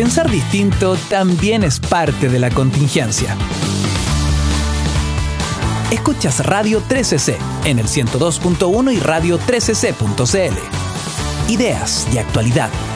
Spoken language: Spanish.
pensar distinto también es parte de la contingencia. Escuchas Radio 13C en el 102.1 y radio13c.cl. Ideas y actualidad